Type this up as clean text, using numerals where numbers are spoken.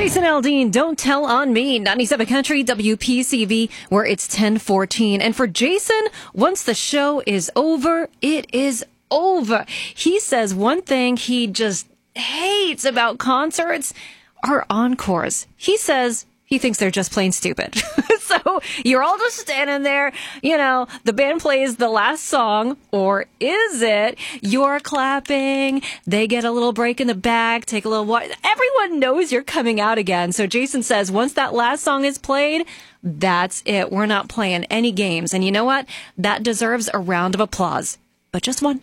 Jason Aldean, Don't Tell on Me, 97 Country, WPCV, where it's 10:14. And for Jason, once the show is over, it is over. He says one thing he just hates about concerts are encores. He says he thinks they're just plain stupid. So you're all just standing there, the band plays the last song, or is it you're clapping, they get a little break in the back, take a little water. Everyone knows you're coming out again. So Jason says once that last song is played, that's it. We're not playing any games. And you know what? That deserves a round of applause. But just one.